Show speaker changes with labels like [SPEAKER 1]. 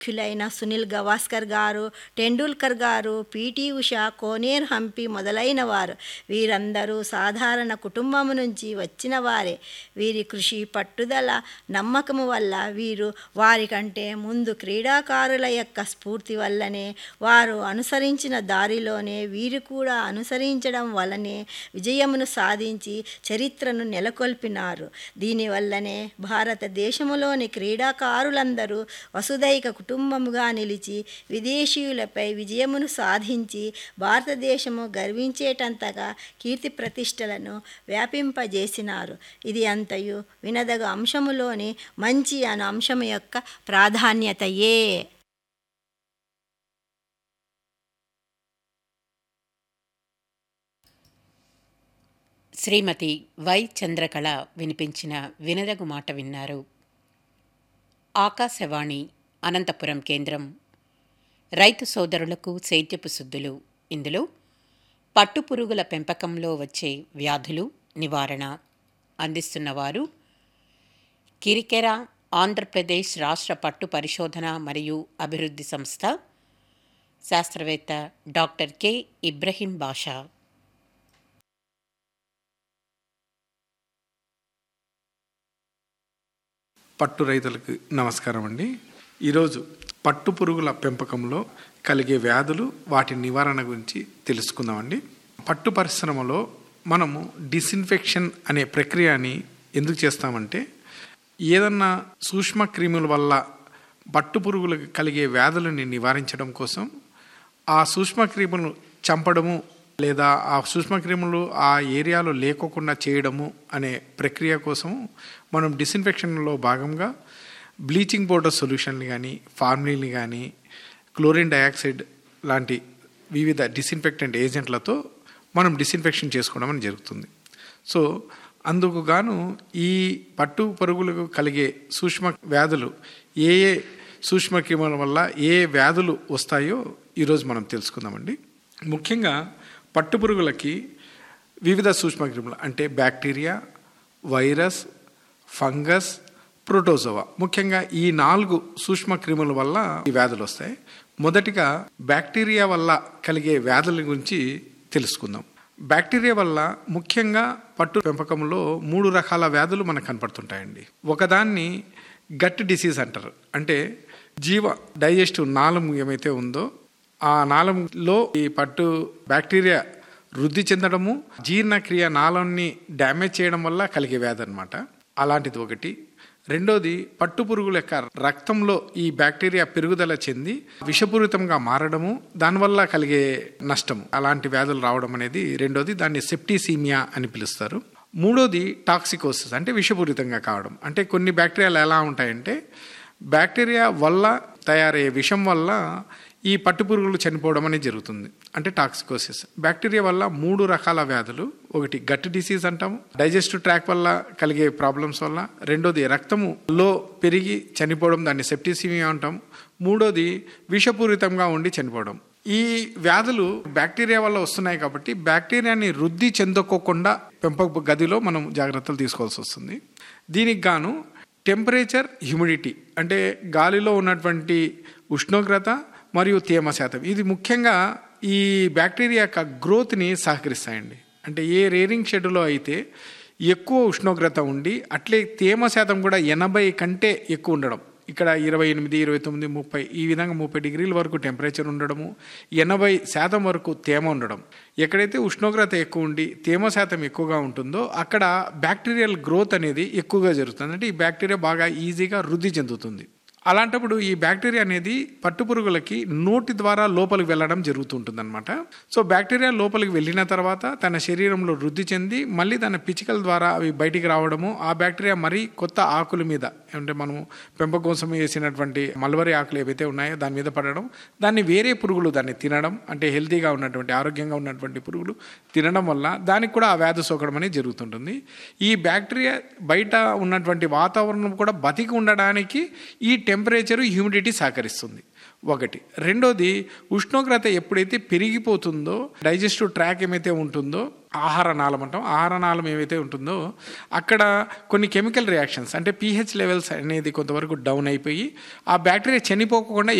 [SPEAKER 1] ముఖ్యులైన సునీల్ గవాస్కర్ గారు, టెండూల్కర్ గారు, పీటీ ఉష, కోనేరు హంపి మొదలైన వారు. వీరందరూ సాధారణ కుటుంబం నుంచి వచ్చిన వారే. వీరి కృషి, పట్టుదల, నమ్మకము వల్ల వీరు వారికంటే ముందు క్రీడాకారుల యొక్క స్ఫూర్తి వల్లనే, వారు అనుసరించిన దారిలోనే వీరు కూడా అనుసరించడం వల్లనే విజయమును సాధించి చరిత్రను నెలకొల్పినారు. దీనివల్లనే భారతదేశములోని క్రీడాకారులందరూ వసుదైక కుటుంబముగా నిలిచి విదేశీయులపై విజయమును సాధించి భారతదేశము గర్వించేటంతగా కీర్తి ప్రతిష్టలను వ్యాపింపజేసినారు. ఇది అంతయు వినదగ అంశములోని మంచి అను అంశము యొక్క ప్రాధాన్యతయే.
[SPEAKER 2] శ్రీమతి వై చంద్రకళ వినిపించిన వినదగు మాట విన్నారు. ఆకాశవాణి అనంతపురం కేంద్రం. రైతు సోదరులకు సేద్యపు సుద్దులు. ఇందులో పట్టుపురుగుల పెంపకంలో వచ్చే వ్యాధులు నివారణ అందిస్తున్నవారు కిరికెర ఆంధ్రప్రదేశ్ రాష్ట్ర పట్టు పరిశోధన మరియు అభివృద్ధి సంస్థ శాస్త్రవేత్త డాక్టర్ కె ఇబ్రహీం బాషా.
[SPEAKER 3] పట్టు రైతులకు నమస్కారం అండి. ఈరోజు పట్టు పురుగుల పెంపకంలో కలిగే వ్యాధులు, వాటి నివారణ గురించి తెలుసుకుందామండి. పట్టు పరిశ్రమలో మనము డిస్ఇన్ఫెక్షన్ అనే ప్రక్రియని ఎందుకు చేస్తామంటే, ఏదన్నా సూక్ష్మ క్రిముల వల్ల పట్టు పురుగులకు కలిగే వ్యాధులని నివారించడం కోసం ఆ సూక్ష్మ క్రిములను చంపడము లేదా ఆ సూక్ష్మక్రిములు ఆ ఏరియాలో లేకోకుండా చేయడము అనే ప్రక్రియ కోసం మనం డిస్ఇన్ఫెక్షన్లో భాగంగా బ్లీచింగ్ పౌడర్ సొల్యూషన్ని కానీ, ఫార్మలిన్ కానీ, క్లోరిన్ డయాక్సైడ్ లాంటి వివిధ డిస్ఇన్ఫెక్టెంట్ ఏజెంట్లతో మనం డిస్ఇన్ఫెక్షన్ చేసుకోవడం అని జరుగుతుంది. సో అందుకు గాను ఈ పట్టు పురుగులకు కలిగే సూక్ష్మ వ్యాధులు, ఏ ఏ సూక్ష్మక్రిముల వల్ల ఏ వ్యాధులు వస్తాయో ఈరోజు మనం తెలుసుకుందామండి. ముఖ్యంగా పట్టుపురుగులకి వివిధ సూక్ష్మక్రిములు అంటే బ్యాక్టీరియా, వైరస్, ఫంగస్, ప్రోటోజోవా, ముఖ్యంగా ఈ 4 సూక్ష్మక్రిముల వల్ల ఈ వ్యాధులు వస్తాయి. మొదటిగా బ్యాక్టీరియా వల్ల కలిగే వ్యాధుల గురించి తెలుసుకుందాం. బ్యాక్టీరియా వల్ల ముఖ్యంగా పట్టు పెంపకంలో 3 రకాల వ్యాధులు మనకు కనపడుతుంటాయండి. ఒకదాన్ని గట్ డిసీజ్ అంటారు. అంటే డైజెస్టివ్ నాళం ఏమైతే ఉందో ఆ నాళంలో ఈ పట్టు బ్యాక్టీరియా వృద్ధి చెందడము, జీర్ణక్రియ నాళాన్ని డ్యామేజ్ చేయడం వల్ల కలిగే వ్యాధి అనమాట. అలాంటిది ఒకటి. రెండోది, పట్టు పురుగుల యొక్క రక్తంలో ఈ బ్యాక్టీరియా పెరుగుదల చెంది విషపూరితంగా మారడము, దానివల్ల కలిగే నష్టము, అలాంటి వ్యాధులు రావడం అనేది రెండోది. దాన్ని సెప్టిసీమియా అని పిలుస్తారు. మూడోది టాక్సికోసిస్, అంటే విషపూరితంగా కావడం. అంటే కొన్ని బ్యాక్టీరియాలు ఎలా ఉంటాయంటే, బ్యాక్టీరియా వల్ల తయారయ్యే విషం వల్ల ఈ పట్టుపురుగులు చనిపోవడం అనేది జరుగుతుంది, అంటే టాక్సికోసిస్. బ్యాక్టీరియా వల్ల 3 రకాల వ్యాధులు. ఒకటి గట్ డిసీజ్ అంటాము, డైజెస్టివ్ ట్రాక్ వల్ల కలిగే ప్రాబ్లమ్స్ వల్ల. రెండోది రక్తములో పెరిగి చనిపోవడం, దాన్ని సెప్టిసిమియా అంటాం. మూడోది విషపూరితంగా ఉండి చనిపోవడం. ఈ వ్యాధులు బ్యాక్టీరియా వల్ల వస్తున్నాయి కాబట్టి బ్యాక్టీరియాని వృద్ధి చెందుకోకుండా పెంపక గదిలో మనం జాగ్రత్తలు తీసుకోవాల్సి వస్తుంది. దీనికి గాను టెంపరేచర్, హ్యూమిడిటీ అంటే గాలిలో ఉన్నటువంటి ఉష్ణోగ్రత మరియు తేమ శాతం, ఇది ముఖ్యంగా ఈ బ్యాక్టీరియా యొక్క గ్రోత్ని సహకరిస్తాయండి. అంటే ఏ రేరింగ్ షెడ్లో అయితే ఎక్కువ ఉష్ణోగ్రత ఉండి అట్లే తేమ శాతం కూడా 80 కంటే ఎక్కువ ఉండడం, ఇక్కడ 28, 29, 30 ఈ విధంగా 30 డిగ్రీల వరకు టెంపరేచర్ ఉండడము, 80% వరకు తేమ ఉండడం. ఎక్కడైతే ఉష్ణోగ్రత ఎక్కువ ఉండి తేమ శాతం ఎక్కువగా ఉంటుందో అక్కడ బ్యాక్టీరియల్ గ్రోత్ అనేది ఎక్కువగా జరుగుతుంది. అంటే ఈ బ్యాక్టీరియా బాగా ఈజీగా వృద్ధి చెందుతుంది. అలాంటప్పుడు ఈ బ్యాక్టీరియా అనేది పట్టుపురుగులకి నోటి ద్వారా లోపలికి వెళ్ళడం జరుగుతుంటుందన్నమాట. సో బ్యాక్టీరియా లోపలికి వెళ్ళిన తర్వాత తన శరీరంలో వృద్ధి చెంది మళ్ళీ తన పిచికల ద్వారా అవి బయటికి రావడము, ఆ బ్యాక్టీరియా మరీ కొత్త ఆకుల మీద, అంటే మనము పెంపకం కోసం వేసినటువంటి మల్బరీ ఆకులు ఏవైతే ఉన్నాయో దాని మీద పడడం, దాన్ని వేరే పురుగులు దాన్ని తినడం, అంటే హెల్తీగా ఉన్నటువంటి ఆరోగ్యంగా ఉన్నటువంటి పురుగులు తినడం వల్ల దానికి కూడా ఆ వ్యాధి సోకడం అనేది జరుగుతుంటుంది. ఈ బ్యాక్టీరియా బయట ఉన్నటువంటి వాతావరణం కూడా బతికి ఉండడానికి ఈ టెంపరేచరు హ్యూమిడిటీ సహకరిస్తుంది ఒకటి. రెండోది, ఉష్ణోగ్రత ఎప్పుడైతే పెరిగిపోతుందో డైజెస్టివ్ ట్రాక్ ఏమైతే ఉంటుందో, ఆహార నాళం అంటాం, ఆహార నాళం ఏమైతే ఉంటుందో అక్కడ కొన్ని కెమికల్ రియాక్షన్స్ అంటే pH లెవెల్స్ అనేది కొంతవరకు డౌన్ అయిపోయి ఆ బ్యాక్టీరియా చనిపోకుండా